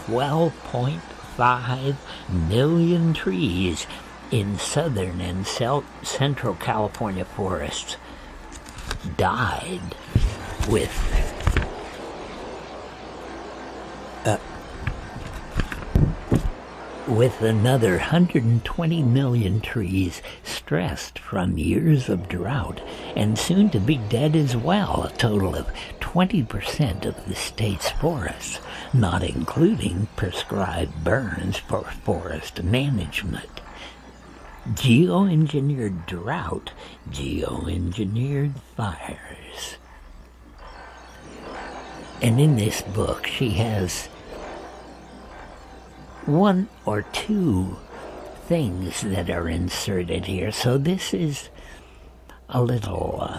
12.5 million trees in southern and central California forests died with another 120 million trees stressed from years of drought and soon to be dead as well, a total of 20% of the state's forests, not including prescribed burns for forest management. Geoengineered drought, geoengineered fires. And in this book, she has one or two things that are inserted here. So this is a little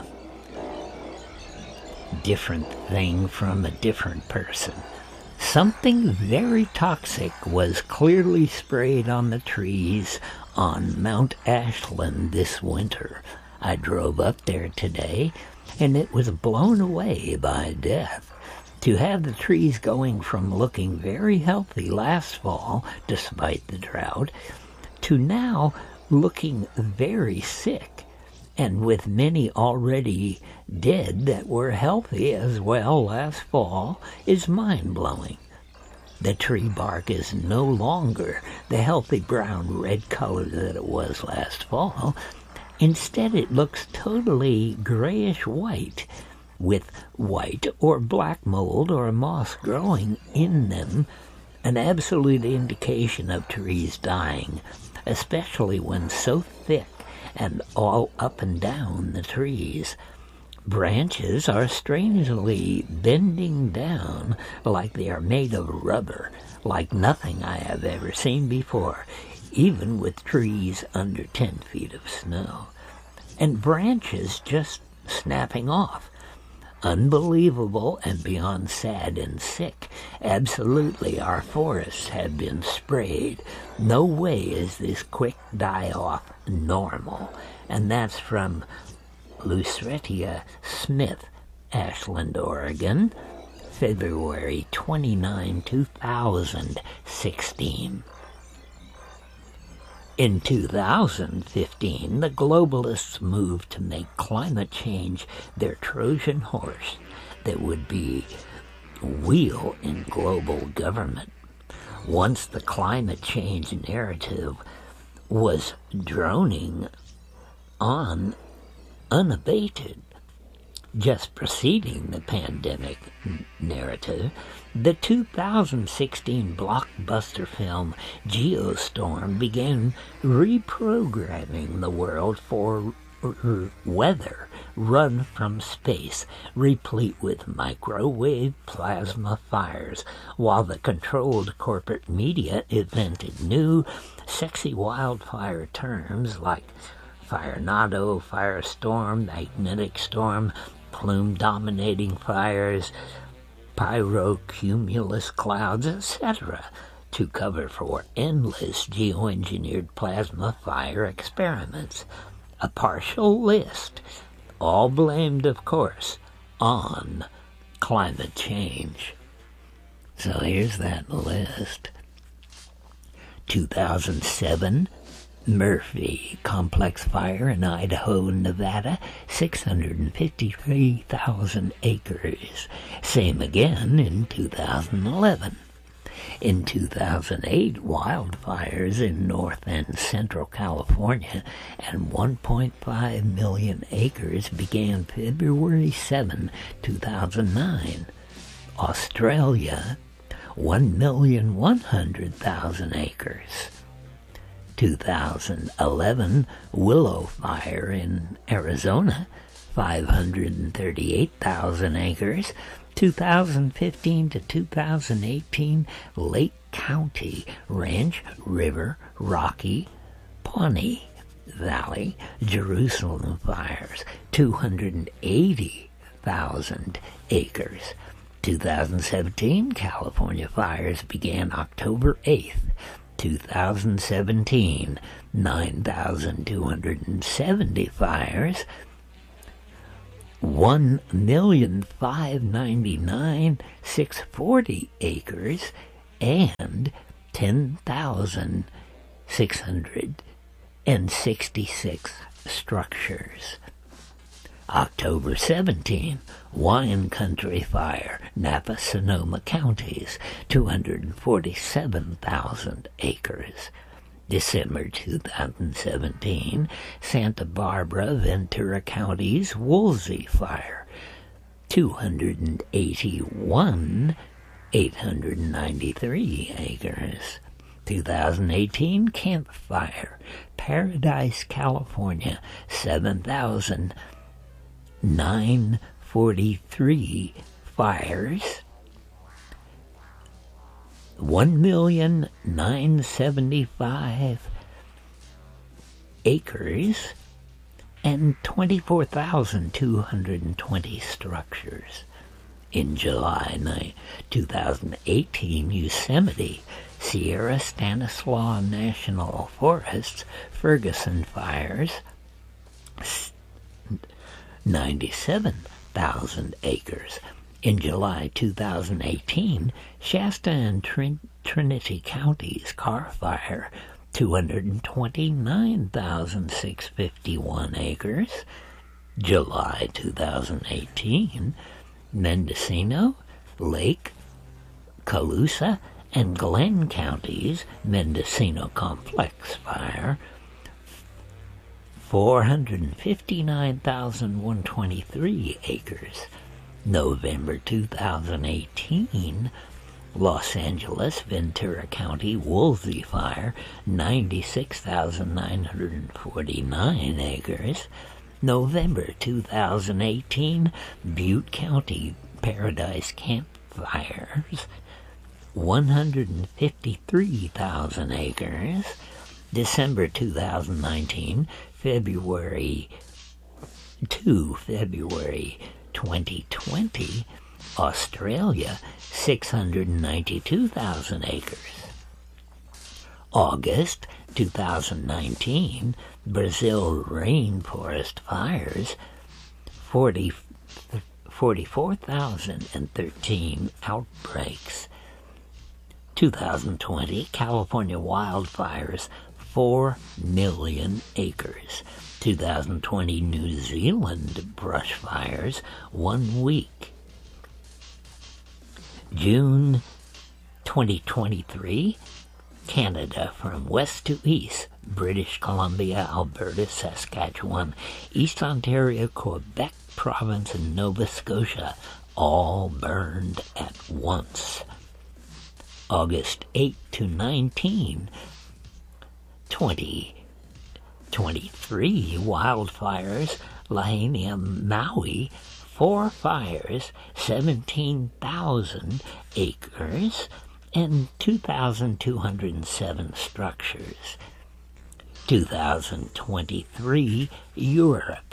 different thing from a different person. Something very toxic was clearly sprayed on the trees on Mount Ashland this winter. I drove up there today, and it was blown away by death. To have the trees going from looking very healthy last fall, despite the drought, to now looking very sick, and with many already dead that were healthy as well last fall, is mind-blowing. The tree bark is no longer the healthy brown-red color that it was last fall. Instead, it looks totally grayish-white, with white or black mold or moss growing in them, an absolute indication of trees dying, especially when so thick and all up and down the trees. Branches are strangely bending down like they are made of rubber, like nothing I have ever seen before, even with trees under 10 feet of snow. And branches just snapping off. Unbelievable and beyond sad and sick. Absolutely, our forests have been sprayed. No way is this quick die-off normal. And that's from Lucretia Smith, Ashland, Oregon, February 29, 2016. In 2015, the globalists moved to make climate change their Trojan horse that would be wheel in global government. Once the climate change narrative was droning on unabated, just preceding the pandemic narrative, the 2016 blockbuster film Geostorm began reprogramming the world for weather run from space, replete with microwave plasma fires, while the controlled corporate media invented new, sexy wildfire terms like firenado, firestorm, magnetic storm, plume-dominating fires, pyrocumulus clouds, etc., to cover for endless geoengineered plasma fire experiments. A partial list, all blamed, of course, on climate change. So here's that list. 2007, Murphy Complex Fire in Idaho, Nevada, 653,000 acres. Same again in 2011. In 2008, wildfires in North and Central California and 1.5 million acres began February 7, 2009. Australia, 1,100,000 acres. 2011 Willow Fire in Arizona, 538,000 acres. 2015 to 2018 Lake County Ranch River Rocky Pawnee Valley Jerusalem fires, 280,000 acres. 2017 California fires began October 8th. 2017, 9,270 fires, 1,599,640 acres and 10,666 structures. October 17, Wine Country Fire, Napa, Sonoma counties, 247,000 acres. December 2017, Santa Barbara, Ventura counties, Woolsey Fire, 281,893 acres. 2018, Camp Fire, Paradise, California, 7,943 fires, 1,975 acres, and 24,220 structures. In July 2018, Yosemite, Sierra Stanislaus National Forests, Ferguson fires, 97,000 acres. In July 2018, Shasta and Trinity counties, Carr Fire, 229,651 acres. July 2018, Mendocino, Lake, Colusa, and Glenn counties, Mendocino Complex Fire, 459,123 acres. November 2018, Los Angeles, Ventura County, Woolsey Fire, 96,949 acres. November 2018, Butte County, Paradise Camp Fires, 153,000 acres. December 2019, February 2020, Australia, 692,000 acres. August 2019, Brazil rainforest fires, 44,013 outbreaks. 2020, California wildfires, 4 million acres. 2020, New Zealand brush fires, 1 week. June 2023, Canada from west to east, British Columbia, Alberta, Saskatchewan, East Ontario, Quebec Province, and Nova Scotia, all burned at once. August 8 to 19, 2023, wildfires, Lahaina, Maui, 4 fires, 17,000 acres, and 2,207 structures. 2023, Europe,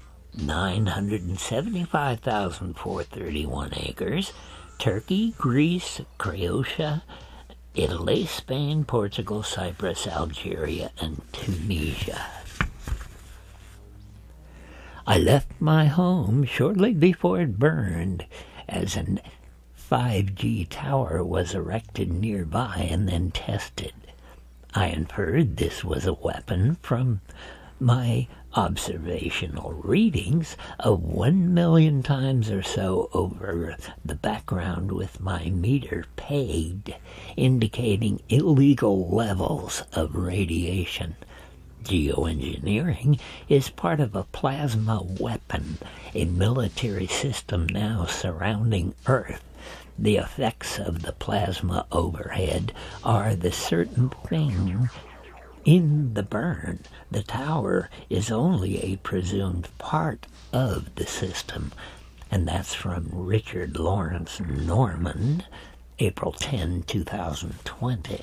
975,431 acres, Turkey, Greece, Croatia, Italy, Spain, Portugal, Cyprus, Algeria, and Tunisia. I left my home shortly before it burned, as an 5G tower was erected nearby and then tested. I inferred this was a weapon from my observational readings of 1 million times or so over the background with my meter pegged, indicating illegal levels of radiation. Geoengineering is part of a plasma weapon, a military system now surrounding Earth. The effects of the plasma overhead are the certain thing in the burn. The tower is only a presumed part of the system, and that's from Richard Lawrence Norman, April 10, 2020.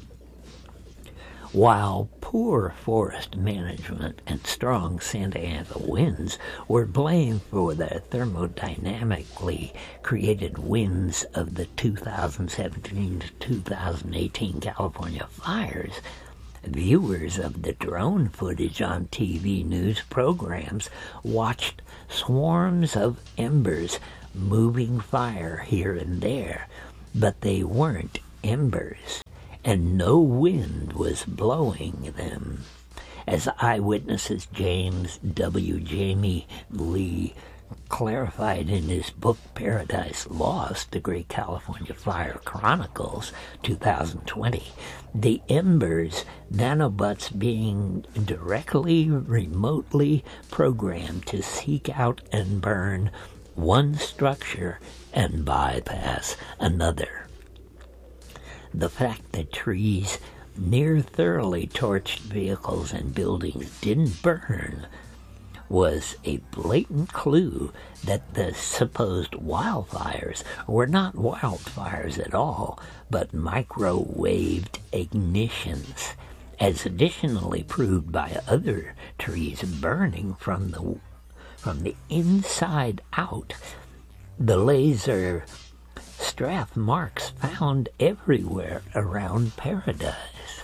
While poor forest management and strong Santa Ana winds were blamed for the thermodynamically created winds of the 2017 to 2018 California fires, viewers of the drone footage on TV news programs watched swarms of embers moving fire here and there, but they weren't embers, and no wind was blowing them. As eyewitnesses James W. Jamie Lee clarified in his book Paradise Lost, The Great California Fire Chronicles, 2020, the embers, nanobots being directly, remotely programmed to seek out and burn one structure and bypass another. The fact that trees near thoroughly torched vehicles and buildings didn't burn was a blatant clue that the supposed wildfires were not wildfires at all, but microwaved ignitions, as additionally proved by other trees burning from the inside out. The laser strath marks found everywhere around Paradise.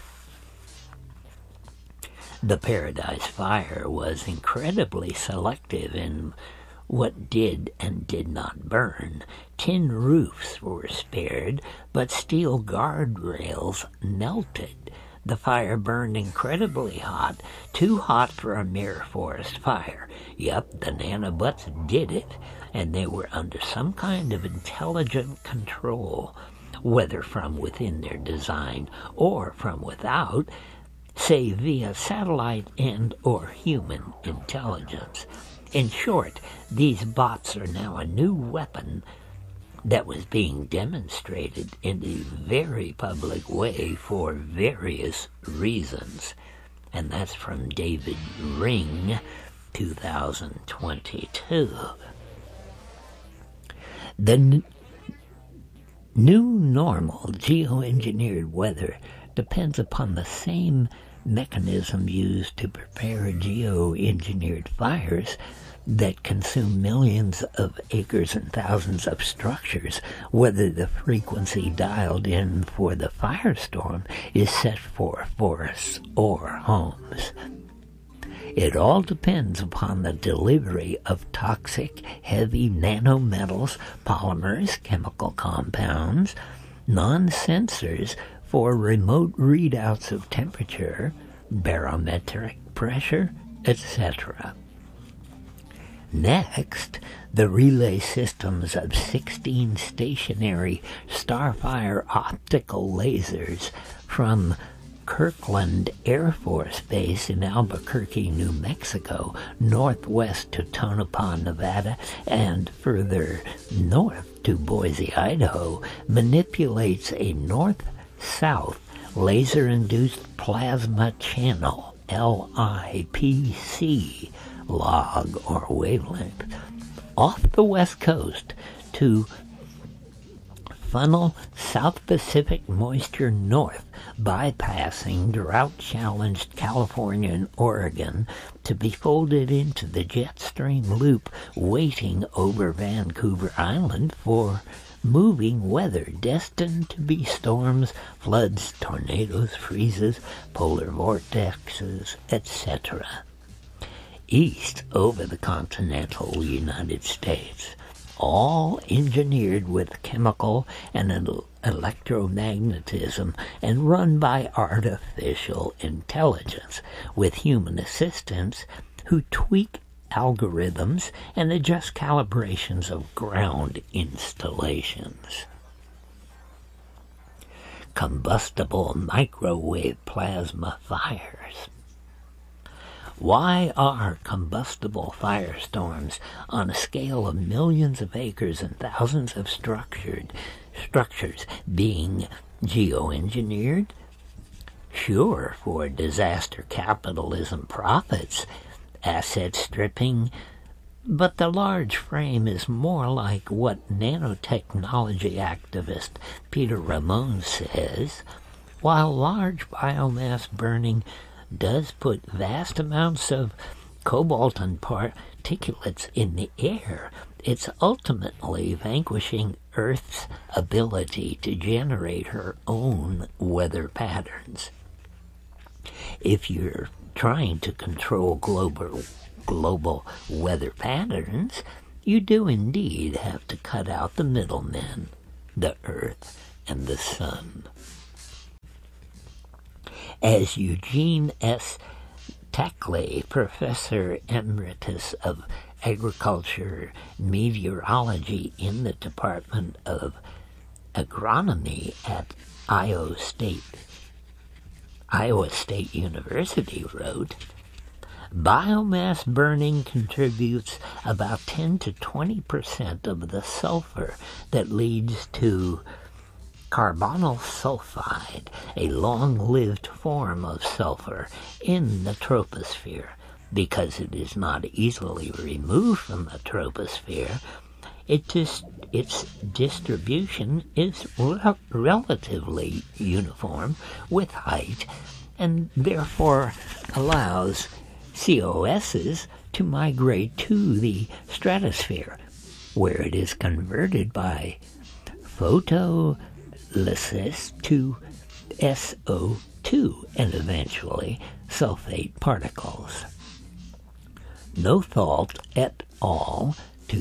The Paradise Fire was incredibly selective in what did and did not burn. Tin roofs were spared, but steel guardrails melted. The fire burned incredibly hot, too hot for a mere forest fire. Yep, the nanobots did it, and they were under some kind of intelligent control, whether from within their design or from without, say via satellite and or human intelligence. In short, these bots are now a new weapon that was being demonstrated in a very public way for various reasons. And that's from David Ring, 2022. The new normal geoengineered weather depends upon the same mechanism used to prepare geoengineered fires that consume millions of acres and thousands of structures, whether the frequency dialed in for the firestorm is set for forests or homes. It all depends upon the delivery of toxic, heavy nanometals, polymers, chemical compounds, non-sensors for remote readouts of temperature, barometric pressure, etc. Next, the relay systems of 16 stationary Starfire optical lasers from Kirkland Air Force Base in Albuquerque, New Mexico, northwest to Tonopah, Nevada, and further north to Boise, Idaho, manipulates a north-south laser-induced plasma channel, LIPC, log or wavelength, off the west coast to funnel South Pacific moisture north, bypassing drought-challenged California and Oregon to be folded into the jet stream loop waiting over Vancouver Island for moving weather destined to be storms, floods, tornadoes, freezes, polar vortexes, etc. East over the continental United States, all engineered with chemical and electromagnetism and run by artificial intelligence, with human assistance who tweak algorithms and adjust calibrations of ground installations. Combustible microwave plasma fires. Why are combustible firestorms on a scale of millions of acres and thousands of structures being geoengineered? Sure, for disaster capitalism profits, asset stripping, but the large frame is more like what nanotechnology activist Peter Ramon says. While large biomass burning does put vast amounts of cobalt and particulates in the air, it's ultimately vanquishing Earth's ability to generate her own weather patterns. If you're trying to control global weather patterns, you do indeed have to cut out the middlemen, the Earth and the sun. As Eugene S. Tackley, Professor Emeritus of Agriculture Meteorology in the Department of Agronomy at Iowa State University, wrote, biomass burning contributes about 10 to 20% of the sulfur that leads to carbonyl sulfide, a long-lived form of sulfur in the troposphere. Because it is not easily removed from the troposphere, its distribution is relatively uniform with height, and therefore allows COSs to migrate to the stratosphere, where it is converted by photolysis to SO2 and eventually sulfate particles. Notholt et al.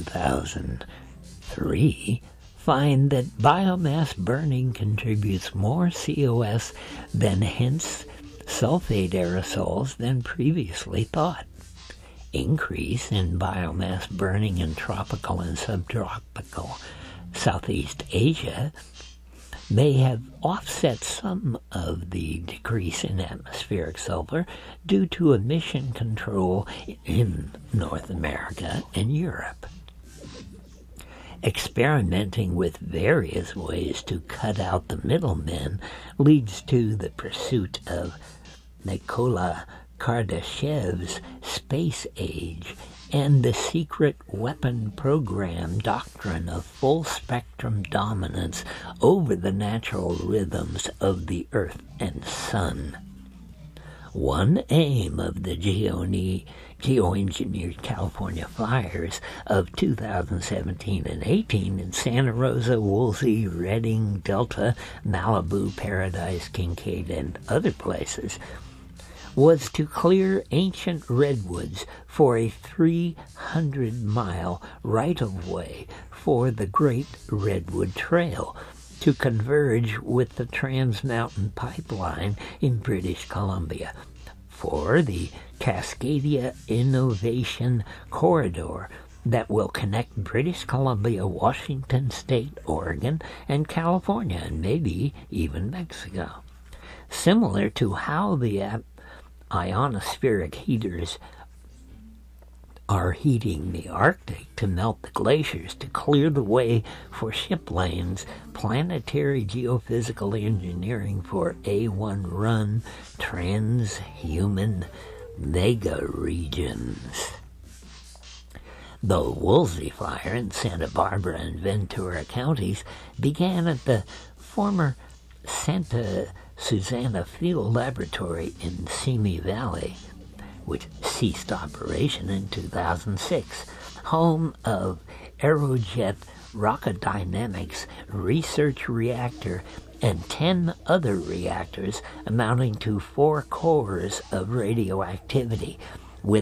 2003 find that biomass burning contributes more COS than hence sulfate aerosols than previously thought. Increase in biomass burning in tropical and subtropical Southeast Asia may have offset some of the decrease in atmospheric sulfur due to emission control in North America and Europe. Experimenting with various ways to cut out the middlemen leads to the pursuit of Nikola Kardashev's space age and the secret weapon program doctrine of full-spectrum dominance over the natural rhythms of the Earth and Sun. One aim of the geoengineered California fires of 2017 and 18 in Santa Rosa, Woolsey, Redding, Delta, Malibu, Paradise, Kincaid, and other places was to clear ancient redwoods for a 300-mile right-of-way for the Great Redwood Trail to converge with the Trans Mountain Pipeline in British Columbia, for the Cascadia Innovation Corridor that will connect British Columbia, Washington State, Oregon, and California, and maybe even Mexico. Similar to how the ionospheric heaters are heating the Arctic to melt the glaciers to clear the way for ship lanes, planetary geophysical engineering for A1 run transhuman mega regions. The Woolsey Fire in Santa Barbara and Ventura counties began at the former Santa Susana Field Laboratory in Simi Valley, which ceased operation in 2006, home of Aerojet Rocketdynamics Research Reactor and 10 other reactors amounting to 4 cores of radioactivity, with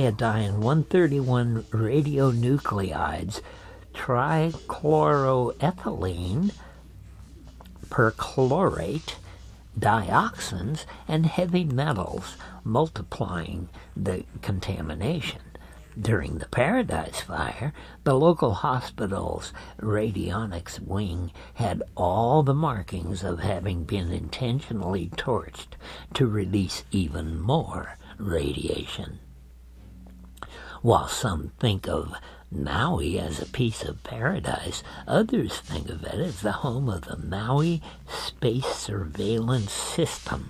iodine-131 radionuclides, trichloroethylene, perchlorate, dioxins, and heavy metals, multiplying the contamination. During the Paradise Fire, the local hospital's radionics wing had all the markings of having been intentionally torched to release even more radiation. While some think of Maui as a piece of paradise, others think of it as the home of the Maui Space Surveillance System,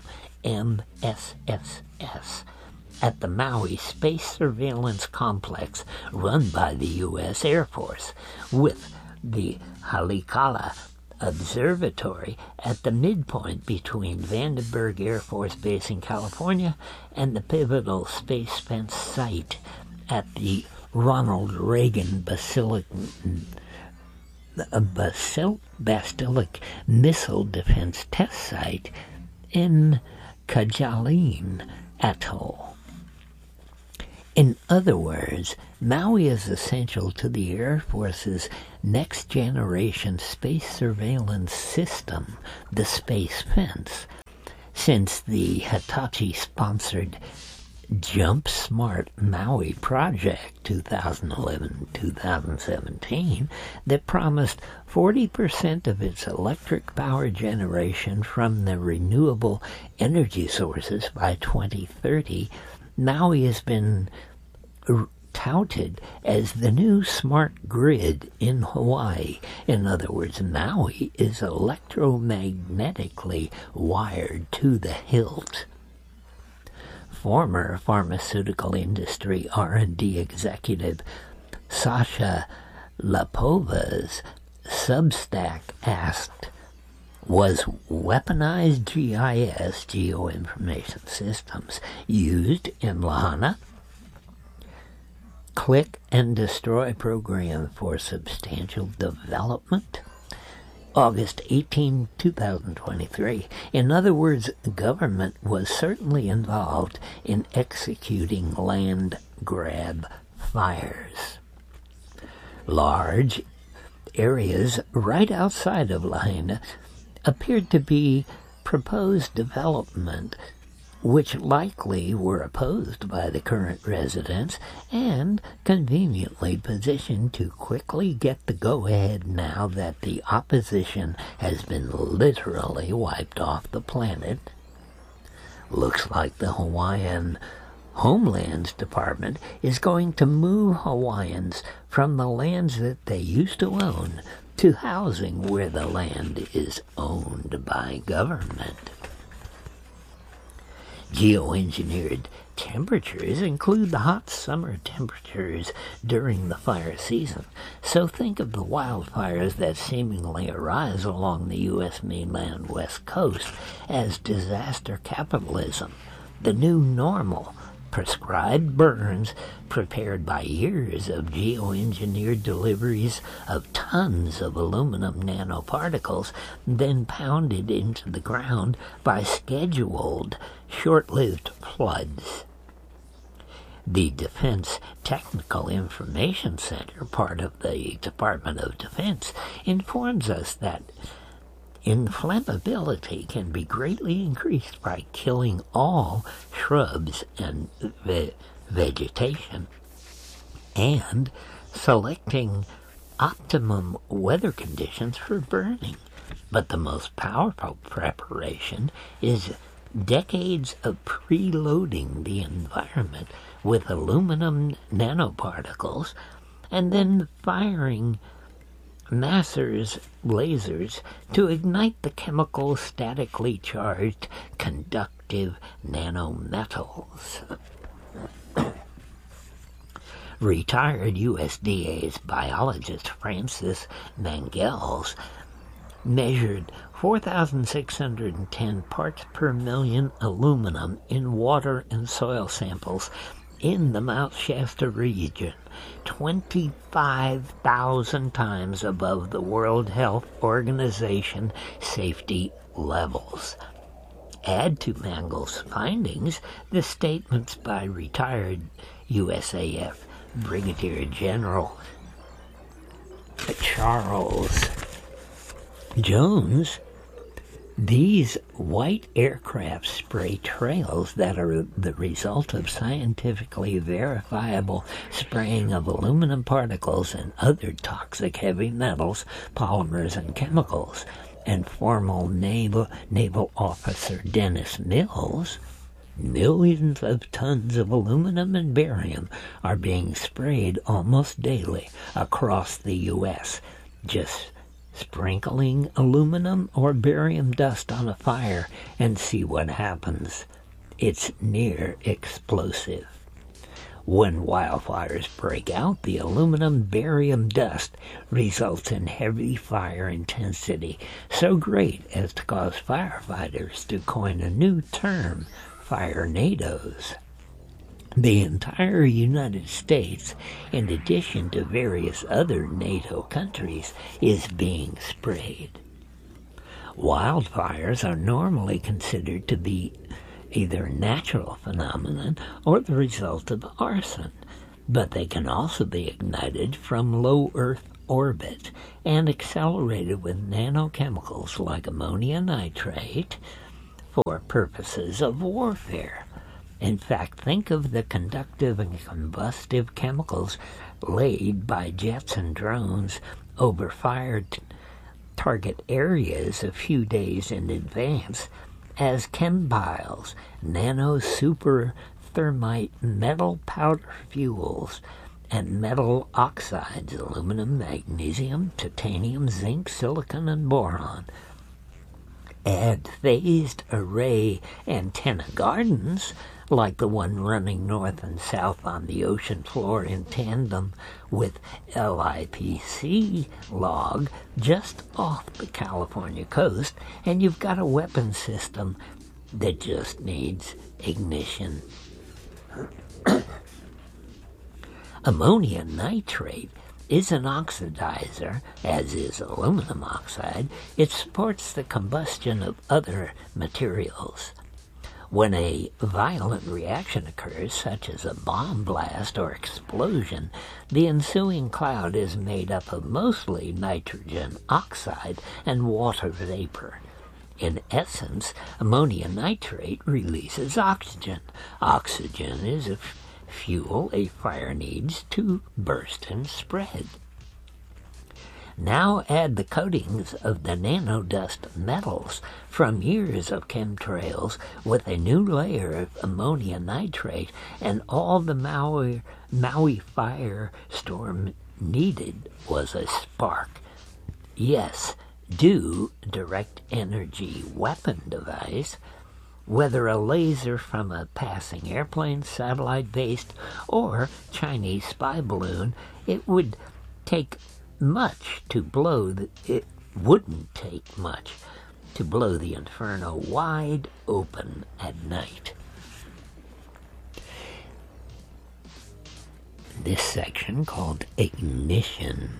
MSSS, at the Maui Space Surveillance Complex run by the U.S. Air Force, with the Haleakala Observatory at the midpoint between Vandenberg Air Force Base in California and the pivotal Space Fence site at the Ronald Reagan Basilic Missile Defense Test Site in Kwajalein Atoll. In other words, Maui is essential to the Air Force's next-generation space surveillance system, the Space Fence. Since the Hitachi-sponsored Jump Smart Maui project 2011-2017 that promised 40% of its electric power generation from the renewable energy sources by 2030, Maui has been touted as the new smart grid in Hawaii. In other words, Maui is electromagnetically wired to the hilt. Former pharmaceutical industry R&D executive Sasha Lapova's Substack asked, was weaponized GIS, Geoinformation Systems, used in Lahaina? Click and destroy program for substantial development? August 18, 2023. In other words, government was certainly involved in executing land grab fires. Large areas right outside of Lahaina appeared to be proposed development which likely were opposed by the current residents and conveniently positioned to quickly get the go-ahead now that the opposition has been literally wiped off the planet. Looks like the Hawaiian Homelands Department is going to move Hawaiians from the lands that they used to own to housing where the land is owned by government. Geoengineered temperatures include the hot summer temperatures during the fire season. So think of the wildfires that seemingly arise along the U.S. mainland west coast as disaster capitalism, the new normal, prescribed burns prepared by years of geoengineered deliveries of tons of aluminum nanoparticles, then pounded into the ground by scheduled short-lived floods. The Defense Technical Information Center, part of the Department of Defense, informs us that inflammability can be greatly increased by killing all shrubs and vegetation and selecting optimum weather conditions for burning. But the most powerful preparation is decades of preloading the environment with aluminum nanoparticles and then firing Nasser's lasers to ignite the chemical statically charged conductive nanometals. Retired USDA's biologist Francis Mangels measured 4,610 parts per million aluminum in water and soil samples in the Mount Shasta region, 25,000 times above the World Health Organization safety levels. Add to Mangel's findings the statements by retired USAF Brigadier General Charles Jones. These white aircraft spray trails that are the result of scientifically verifiable spraying of aluminum particles and other toxic heavy metals, polymers, and chemicals. And former Naval Officer Dennis Mills, millions of tons of aluminum and barium are being sprayed almost daily across the U.S. Just sprinkling aluminum or barium dust on a fire and see what happens. It's near explosive. When wildfires break out, the aluminum barium dust results in heavy fire intensity, so great as to cause firefighters to coin a new term, firenadoes. The entire United States, in addition to various other NATO countries, is being sprayed. Wildfires are normally considered to be either a natural phenomenon or the result of arson, but they can also be ignited from low Earth orbit and accelerated with nanochemicals like ammonium nitrate for purposes of warfare. In fact, think of the conductive and combustive chemicals laid by jets and drones over fired target areas a few days in advance as chembiles, nano-super thermite metal powder fuels, and metal oxides, aluminum, magnesium, titanium, zinc, silicon, and boron. Add phased array antenna gardens, like the one running north and south on the ocean floor in tandem with LIPC log just off the California coast, and you've got a weapon system that just needs ignition. Ammonium nitrate is an oxidizer, as is aluminum oxide. It supports the combustion of other materials. When a violent reaction occurs, such as a bomb blast or explosion, the ensuing cloud is made up of mostly nitrogen oxide and water vapor. In essence, ammonium nitrate releases oxygen. Oxygen is a fuel a fire needs to burst and spread. Now add the coatings of the nanodust metals from years of chemtrails with a new layer of ammonium nitrate, and all the Maui firestorm needed was a spark. Yes, do direct energy weapon device, whether a laser from a passing airplane, satellite-based, or Chinese spy balloon, it would take much to blow it wouldn't take much to blow the inferno wide open at night. This section, called Ignition.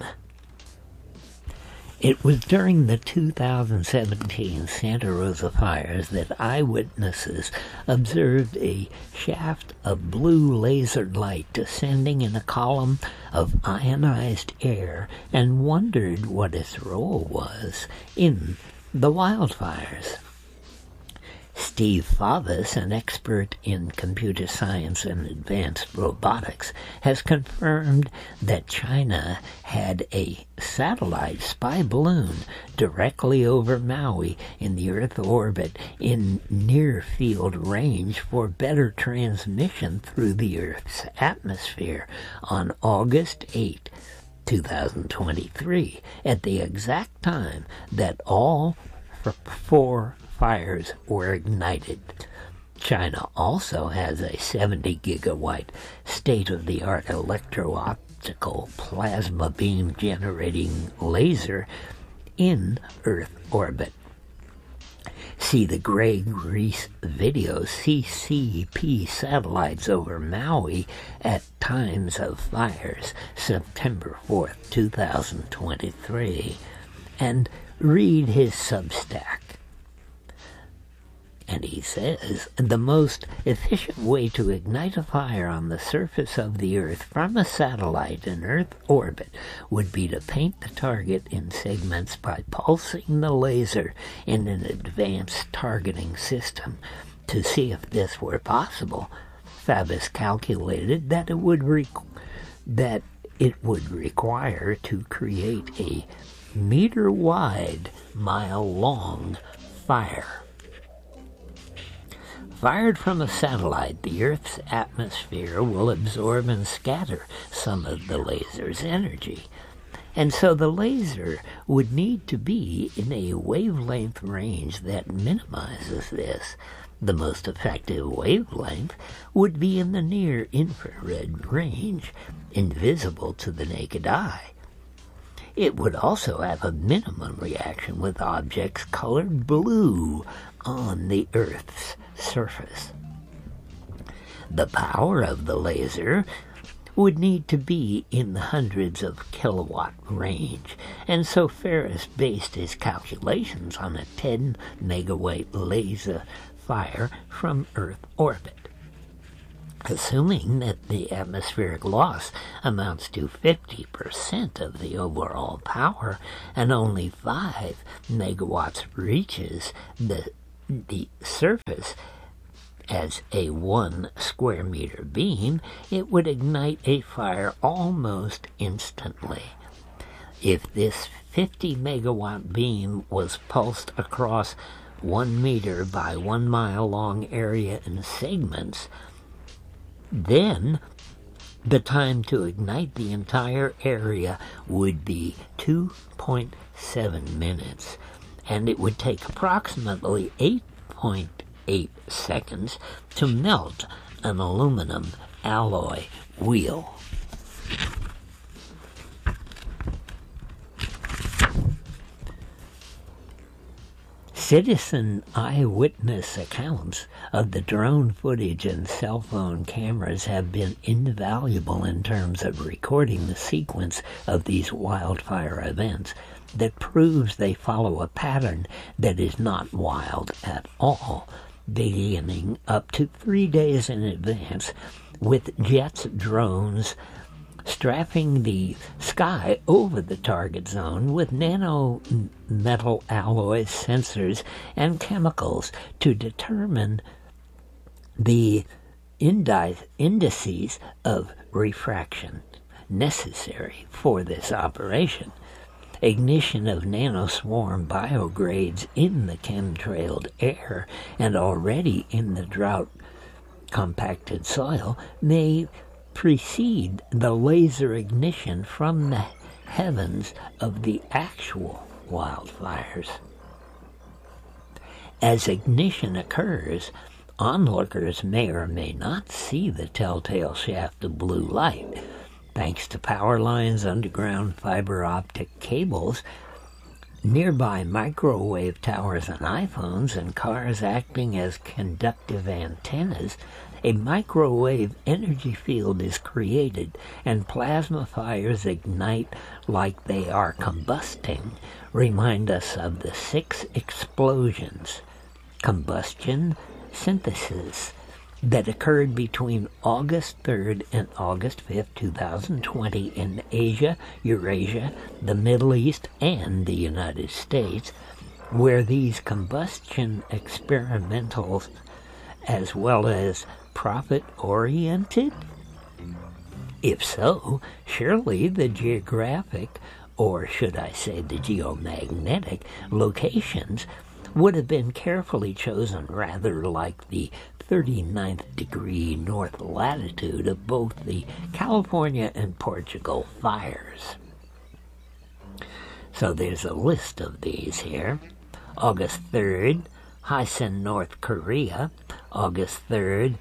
It was during the 2017 Santa Rosa fires that eyewitnesses observed a shaft of blue laser light descending in a column of ionized air and wondered what its role was in the wildfires. Steve Favis, an expert in computer science and advanced robotics, has confirmed that China had a satellite spy balloon directly over Maui in the Earth orbit in near-field range for better transmission through the Earth's atmosphere on August 8, 2023, at the exact time that all four fires were ignited. China also has a 70-gigawatt state-of-the-art electro-optical plasma beam generating laser in Earth orbit. See the Greg Reese video, CCP satellites over Maui at times of fires, September 4th, 2023, and read his Substack. And he says, the most efficient way to ignite a fire on the surface of the Earth from a satellite in Earth orbit would be to paint the target in segments by pulsing the laser in an advanced targeting system. To see if this were possible, Favis calculated that it would require to create a meter-wide, mile-long fire. Fired from a satellite, the Earth's atmosphere will absorb and scatter some of the laser's energy. And so the laser would need to be in a wavelength range that minimizes this. The most effective wavelength would be in the near-infrared range, invisible to the naked eye. It would also have a minimum reaction with objects colored blue on the Earth's surface. The power of the laser would need to be in the hundreds of kilowatt range, and so Ferris based his calculations on a 10 megawatt laser fire from Earth orbit. Assuming that the atmospheric loss amounts to 50% of the overall power and only 5 megawatts reaches the surface as a 1 square meter beam, it would ignite a fire almost instantly. If this 50 megawatt beam was pulsed across 1 meter by 1 mile long area in segments, then the time to ignite the entire area would be 2.7 minutes, and it would take approximately 8.8 seconds to melt an aluminum alloy wheel. Citizen eyewitness accounts of the drone footage and cell phone cameras have been invaluable in terms of recording the sequence of these wildfire events that proves they follow a pattern that is not wild at all, beginning up to 3 days in advance, with jets, drones, strapping the sky over the target zone with nanometal alloys, sensors, and chemicals to determine the indices of refraction necessary for this operation. Ignition of nanoswarm biogrades in the chemtrailed air and already in the drought-compacted soil may precede the laser ignition from the heavens of the actual wildfires. As ignition occurs, onlookers may or may not see the telltale shaft of blue light. Thanks to power lines, underground fiber optic cables, nearby microwave towers and iPhones, and cars acting as conductive antennas, a microwave energy field is created, and plasma fires ignite like they are combusting, remind us of the 6 explosions, combustion, synthesis, that occurred between August 3rd and August 5th, 2020 in Asia, Eurasia, the Middle East, and the United States, where these combustion experimentals, as well as profit-oriented? If so, surely the geographic, or should I say the geomagnetic, locations would have been carefully chosen, rather like the 39th degree north latitude of both the California and Portugal fires. So there's a list of these here. August 3rd, Haisen, North Korea. August 3rd,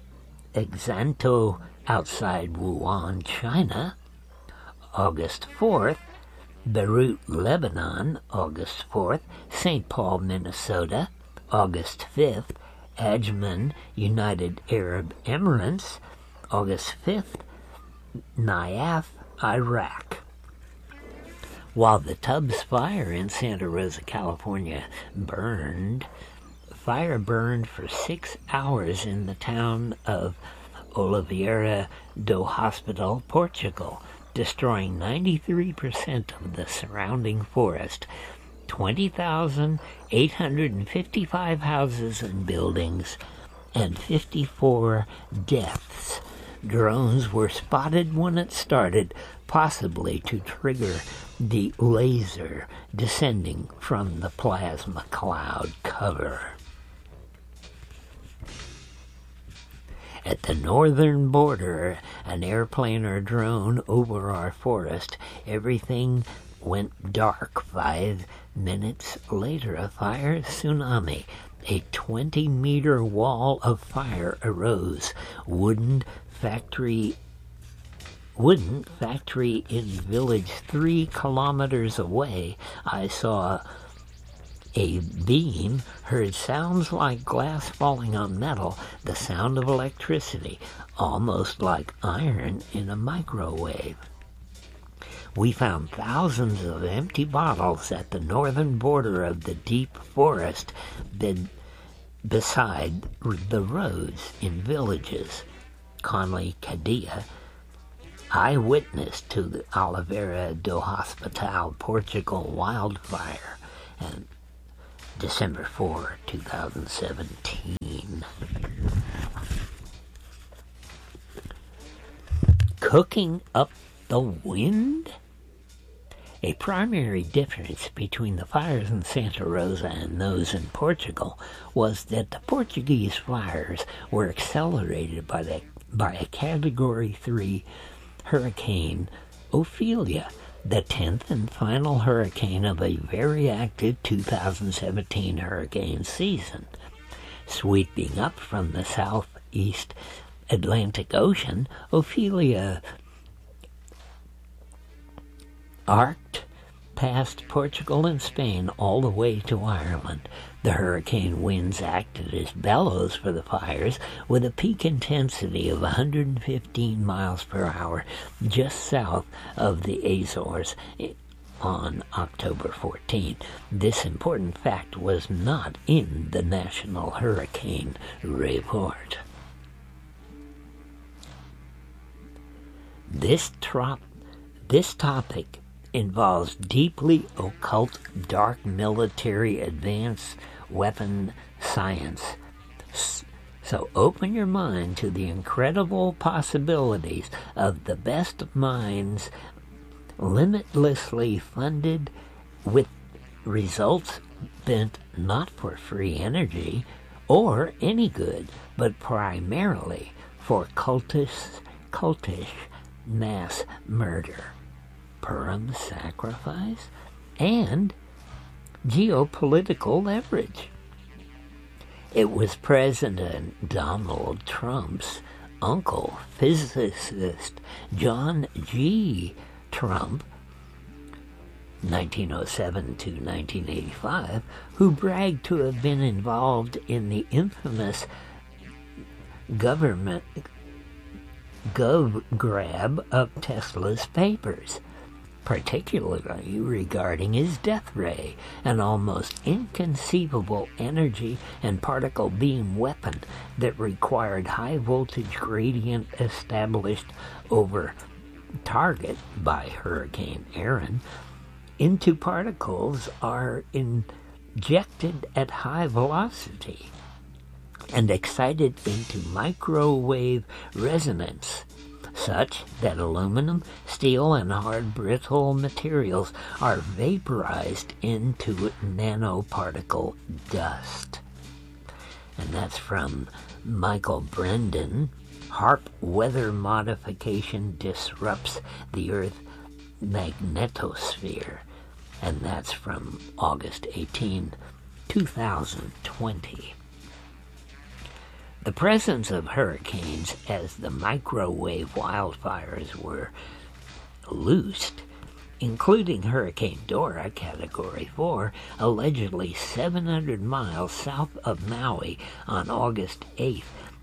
Xanto outside Wuhan, China. August 4th, Beirut, Lebanon. August 4th, St. Paul, Minnesota. August 5th, Ajman, United Arab Emirates. August 5th, Nayaf, Iraq. While the Tubbs fire in Santa Rosa, California fire burned for 6 hours in the town of Oliveira do Hospital, Portugal, destroying 93% of the surrounding forest, 20,855 houses and buildings, and 54 deaths. Drones were spotted when it started, possibly to trigger the laser descending from the plasma cloud cover. At the northern border, an airplane or drone over our forest, everything went dark. 5 minutes later, a fire tsunami. A 20-meter wall of fire arose. Wooden factory in village 3 kilometers away. I saw a beam, heard sounds like glass falling on metal, the sound of electricity, almost like iron in a microwave. We found thousands of empty bottles at the northern border of the deep forest beside the roads in villages. Conley Cadilla, eyewitness to the Oliveira do Hospital, Portugal wildfire, and December 4, 2017. Cooking up the wind? A primary difference between the fires in Santa Rosa and those in Portugal was that the Portuguese fires were accelerated by a Category 3 hurricane, Ophelia, the 10th and final hurricane of a very active 2017 hurricane season. Sweeping up from the southeast Atlantic Ocean, Ophelia arced past Portugal and Spain all the way to Ireland. The hurricane winds acted as bellows for the fires, with a peak intensity of 115 miles per hour just south of the Azores on October 14. This important fact was not in the National Hurricane Report. This topic involves deeply occult, dark military advanced weapon science. So open your mind to the incredible possibilities of the best minds limitlessly funded with results bent not for free energy or any good, but primarily for cultish mass murder, Purim sacrifice, and geopolitical leverage. It was President Donald Trump's uncle, physicist John G. Trump, 1907 to 1985, who bragged to have been involved in the infamous government grab of Tesla's papers, particularly regarding his death ray, an almost inconceivable energy and particle beam weapon that required high voltage gradient established over target by Hurricane Aaron into particles are injected at high velocity and excited into microwave resonance, such that aluminum, steel, and hard brittle materials are vaporized into nanoparticle dust. And that's from Michael Brendan. HAARP weather modification disrupts the Earth magnetosphere. And that's from August 18, 2020. The presence of hurricanes as the microwave wildfires were loosed, including Hurricane Dora, Category 4, allegedly 700 miles south of Maui on August 8,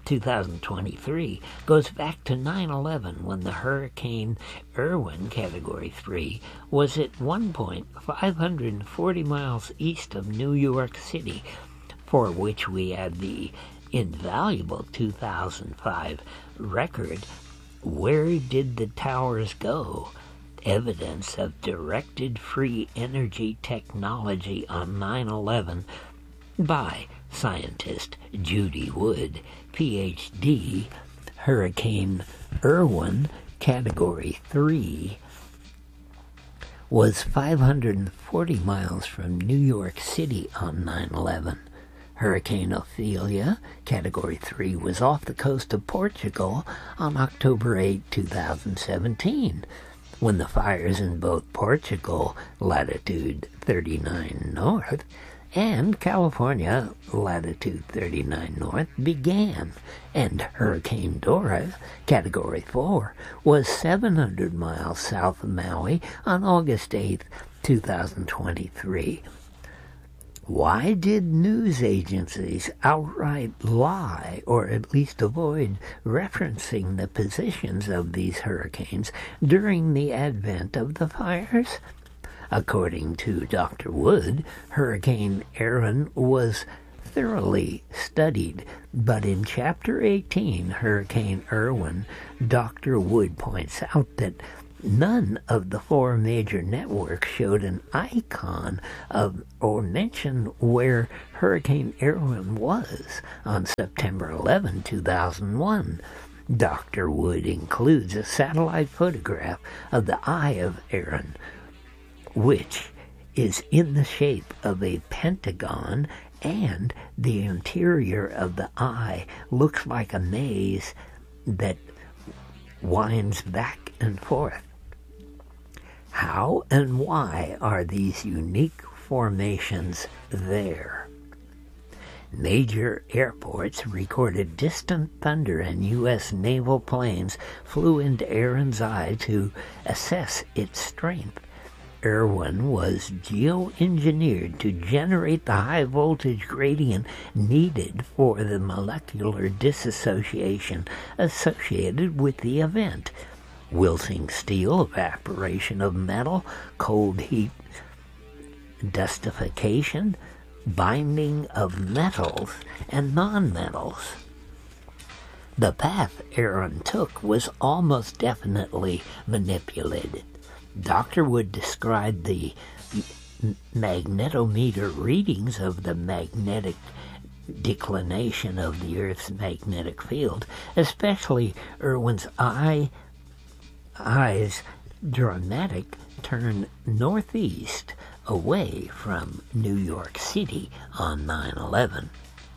2023, goes back to 9/11 when the Hurricane Irwin, Category 3, was at one point 540 miles east of New York City, for which we had the invaluable 2005 record, Where Did the Towers Go? Evidence of directed free energy technology on 9/11 by scientist Judy Wood, PhD. Hurricane Irwin, Category 3, was 540 miles from New York City on 9/11. Hurricane Ophelia, Category 3, was off the coast of Portugal on October 8, 2017, when the fires in both Portugal, latitude 39 north, and California, latitude 39 north, began, and Hurricane Dora, Category 4, was 700 miles south of Maui on August 8, 2023. Why did news agencies outright lie, or at least avoid referencing the positions of these hurricanes during the advent of the fires? According to Dr. Wood, Hurricane Aaron was thoroughly studied, but in Chapter 18, Hurricane Irwin, Dr. Wood points out that none of the four major networks showed an icon of or mention where Hurricane Irwin was on September 11, 2001. Dr. Wood includes a satellite photograph of the eye of Erin, which is in the shape of a pentagon, and the interior of the eye looks like a maze that winds back and forth. How and why are these unique formations there? Major airports recorded distant thunder, and U.S. naval planes flew into Erin's eye to assess its strength. Irwin was geoengineered to generate the high-voltage gradient needed for the molecular dissociation associated with the event. Wilting steel, evaporation of metal, cold heat dustification, binding of metals and nonmetals. The path Erin took was almost definitely manipulated. Dr. Wood described the magnetometer readings of the magnetic declination of the Earth's magnetic field, especially Irwin's eyes' dramatic turn northeast away from New York City on 9/11.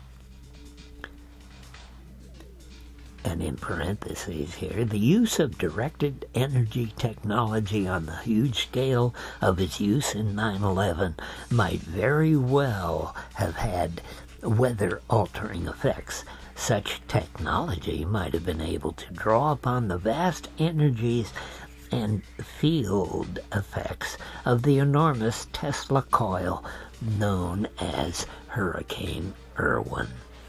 And in parentheses here, the use of directed energy technology on the huge scale of its use in 9/11 might very well have had weather-altering effects. Such technology might have been able to draw upon the vast energies and field effects of the enormous Tesla coil known as Hurricane Irwin.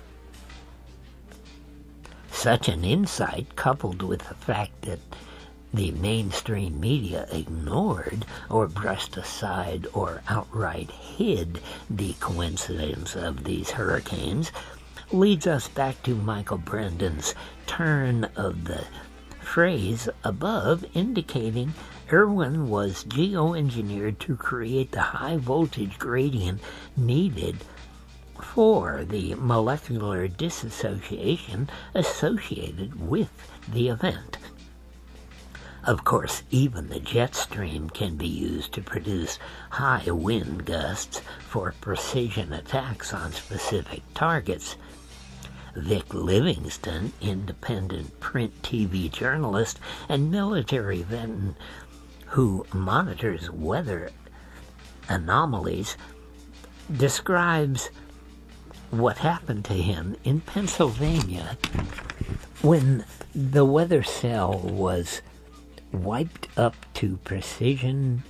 Such an insight, coupled with the fact that the mainstream media ignored or brushed aside or outright hid the coincidence of these hurricanes, leads us back to Michael Brendan's turn of the phrase above, indicating Irwin was geoengineered to create the high voltage gradient needed for the molecular dissociation associated with the event. Of course, even the jet stream can be used to produce high wind gusts for precision attacks on specific targets. Vic Livingston, independent print TV journalist and military veteran who monitors weather anomalies, describes what happened to him in Pennsylvania when the weather cell was whipped up to precision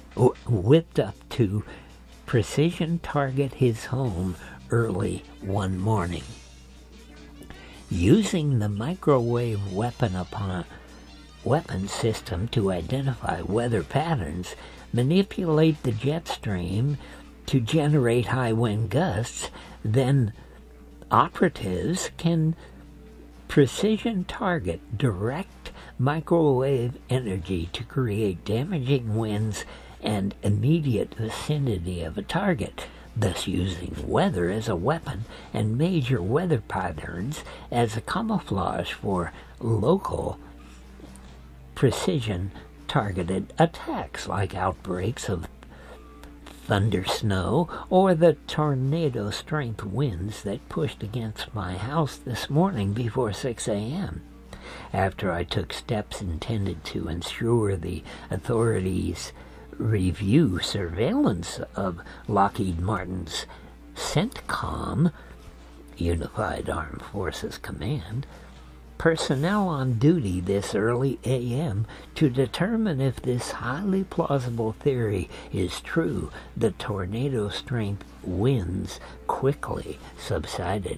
target his home early one morning. Using the microwave weapon system to identify weather patterns, manipulate the jet stream to generate high wind gusts, then operatives can precision target direct microwave energy to create damaging winds and immediate vicinity of a target, thus using weather as a weapon and major weather patterns as a camouflage for local precision targeted attacks like outbreaks of thunder snow or the tornado strength winds that pushed against my house this morning before 6 a.m. After I took steps intended to ensure the authorities review surveillance of Lockheed Martin's CENTCOM, Unified Armed Forces Command, personnel on duty this early a.m. to determine if this highly plausible theory is true, the tornado-strength winds quickly subsided.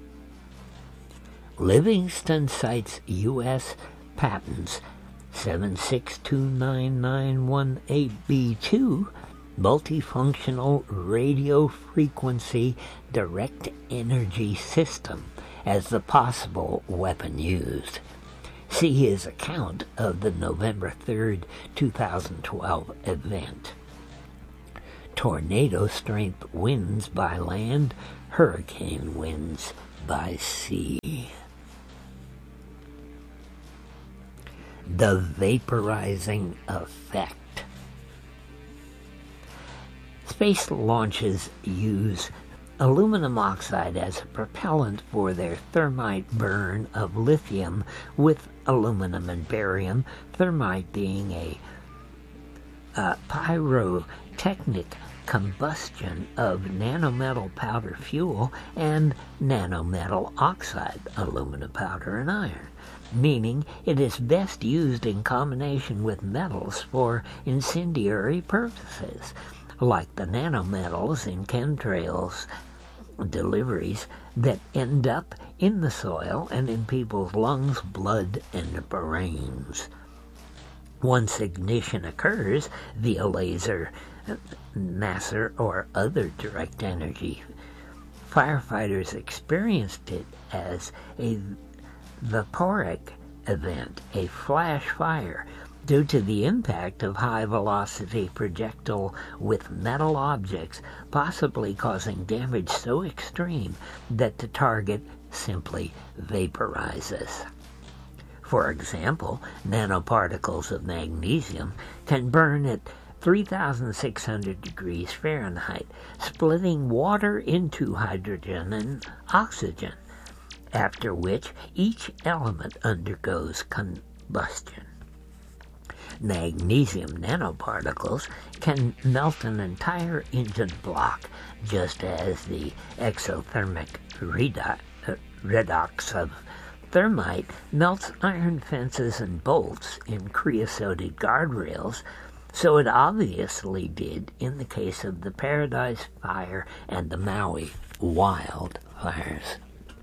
Livingston cites U.S. patents 7629918B2 multifunctional radio frequency direct energy system as the possible weapon used. See his account of the November 3rd, 2012 event. Tornado-strength winds by land, hurricane winds by sea. The vaporizing effect. Space launches use aluminum oxide as a propellant for their thermite burn of lithium with aluminum and barium, thermite being a pyrotechnic combustion of nanometal powder fuel and nanometal oxide, aluminum powder and iron, meaning it is best used in combination with metals for incendiary purposes, like the nanometals in chemtrails deliveries that end up in the soil and in people's lungs, blood, and brains. Once ignition occurs via laser, maser, or other direct energy, firefighters experienced it as a vaporic event, a flash fire, due to the impact of high-velocity projectile with metal objects, possibly causing damage so extreme that the target simply vaporizes. For example, nanoparticles of magnesium can burn at 3,600 degrees Fahrenheit, splitting water into hydrogen and oxygen, after which each element undergoes combustion. Magnesium nanoparticles can melt an entire engine block, just as the exothermic redox of thermite melts iron fences and bolts in creosoted guardrails, so it obviously did in the case of the Paradise Fire and the Maui wildfires.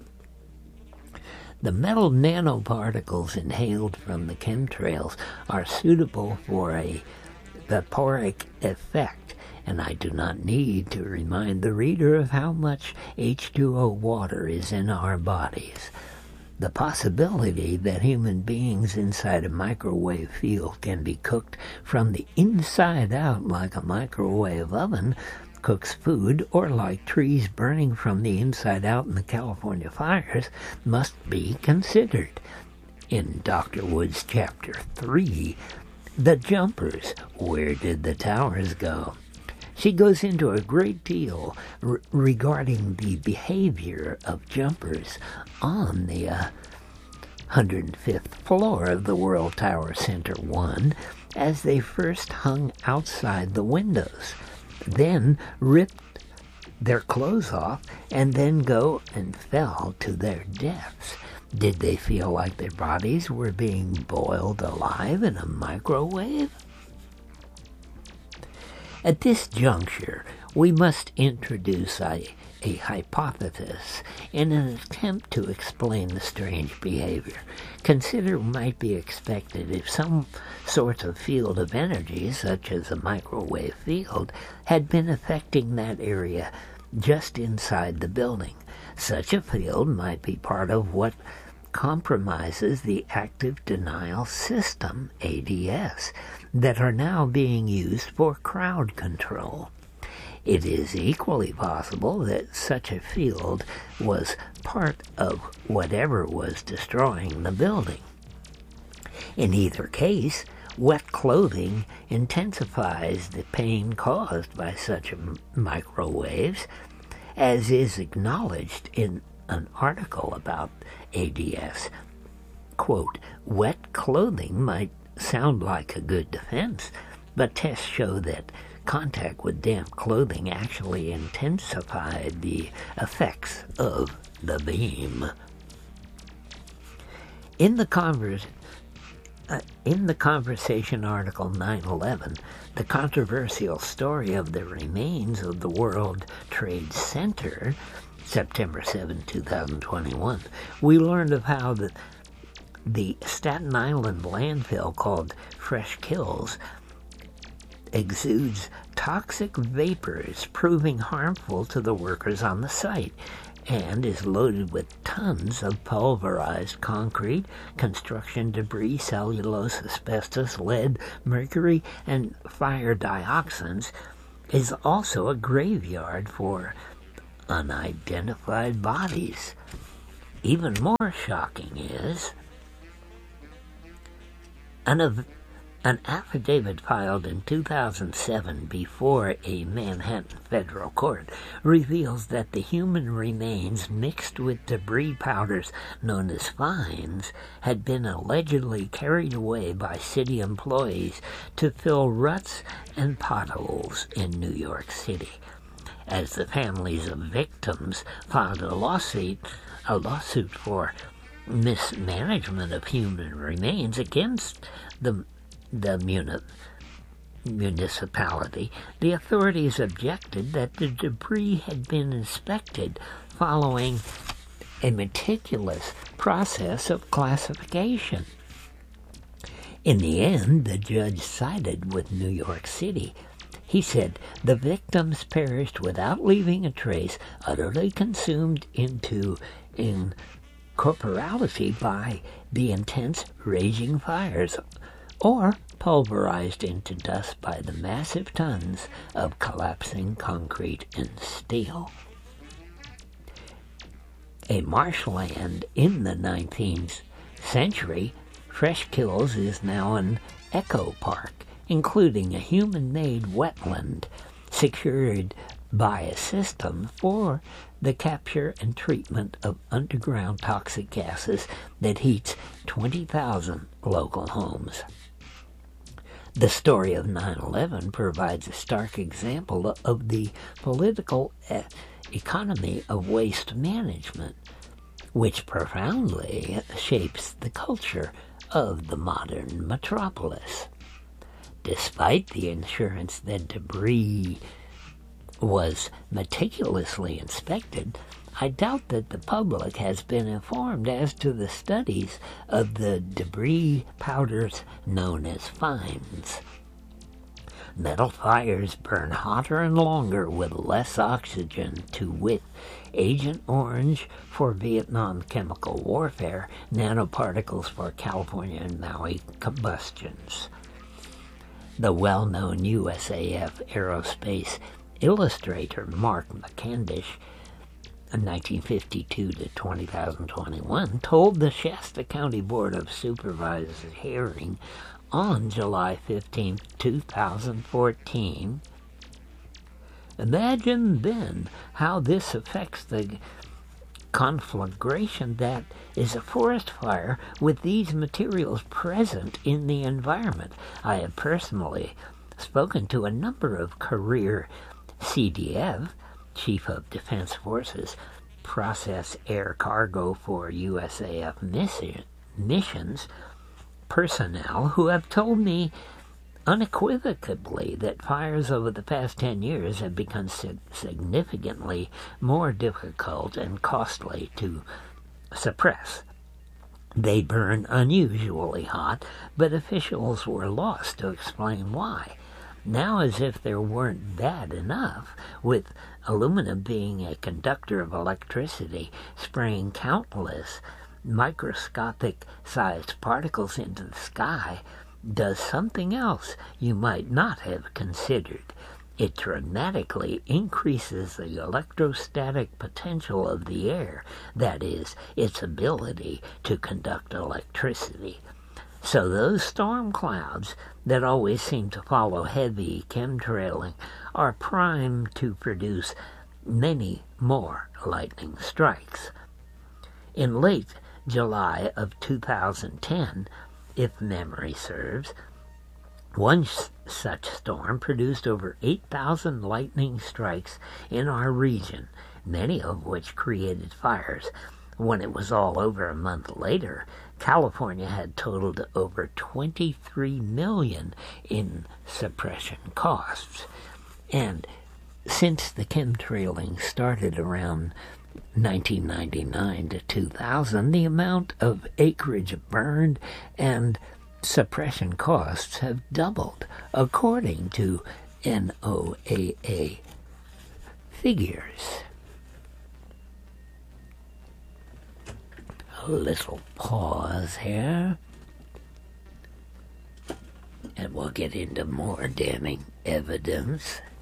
The metal nanoparticles inhaled from the chemtrails are suitable for a vaporic effect, and I do not need to remind the reader of how much H2O water is in our bodies. The possibility that human beings inside a microwave field can be cooked from the inside out like a microwave oven cooks food, or like trees burning from the inside out in the California fires, must be considered. In Dr. Wood's Chapter 3, The Jumpers, Where Did the Towers Go?, she goes into a great deal regarding the behavior of jumpers on the 105th floor of the World Tower Center 1 as they first hung outside the windows, then ripped their clothes off, and then go and fell to their deaths. Did they feel like their bodies were being boiled alive in a microwave? At this juncture, we must introduce a hypothesis in an attempt to explain the strange behavior. Consider what might be expected if some sort of field of energy, such as a microwave field, had been affecting that area just inside the building. Such a field might be part of what compromises the active denial system, ADS, that are now being used for crowd control. It is equally possible that such a field was part of whatever was destroying the building. In either case, wet clothing intensifies the pain caused by such microwaves, as is acknowledged in an article about ADS. Quote, wet clothing might sound like a good defense, but tests show that contact with damp clothing actually intensified the effects of the beam. In the conversation article 9/11, the controversial story of the remains of the World Trade Center, September 7, 2021, we learned of how the Staten Island landfill called Fresh Kills exudes toxic vapors proving harmful to the workers on the site, and is loaded with tons of pulverized concrete, construction debris, cellulose, asbestos, lead, mercury, and fire dioxins, is also a graveyard for unidentified bodies. Even more shocking is an affidavit filed in 2007 before a Manhattan federal court reveals that the human remains mixed with debris powders known as fines had been allegedly carried away by city employees to fill ruts and potholes in New York City. As the families of victims filed a lawsuit for mismanagement of human remains against the municipality, the authorities objected that the debris had been inspected following a meticulous process of classification. In the end, the judge sided with New York City. He said the victims perished without leaving a trace, utterly consumed into incorporeality by the intense raging fires, or pulverized into dust by the massive tons of collapsing concrete and steel. A marshland in the 19th century, Fresh Kills is now an eco park, including a human-made wetland secured by a system for the capture and treatment of underground toxic gases that heats 20,000 local homes. The story of 9/11 provides a stark example of the political economy of waste management, which profoundly shapes the culture of the modern metropolis. Despite the assurance that debris was meticulously inspected, I doubt that the public has been informed as to the studies of the debris powders known as fines. Metal fires burn hotter and longer with less oxygen, to wit, Agent Orange for Vietnam chemical warfare, nanoparticles for California and Maui combustions. The well-known USAF aerospace illustrator Mark McCandish, 1952 to 2021, told the Shasta County Board of Supervisors hearing on July 15, 2014, "Imagine then how this affects the conflagration that is a forest fire with these materials present in the environment. I have personally spoken to a number of career CDF, Chief of Defense Forces, process air cargo for USAF missions personnel who have told me unequivocally that fires over the past 10 years have become significantly more difficult and costly to suppress. They burn unusually hot, but officials were lost to explain why. Now, as if there weren't bad enough, with aluminum being a conductor of electricity, spraying countless microscopic-sized particles into the sky, does something else you might not have considered. It dramatically increases the electrostatic potential of the air, that is, its ability to conduct electricity. So those storm clouds that always seem to follow heavy chemtrailing are primed to produce many more lightning strikes. In late July of 2010, if memory serves, one such storm produced over 8,000 lightning strikes in our region, many of which created fires. When it was all over a month later, California had totaled over $23 million in suppression costs. And since the chemtrailing started around 1999 to 2000, the amount of acreage burned and suppression costs have doubled, according to NOAA figures. A little pause here, and we'll get into more damning evidence.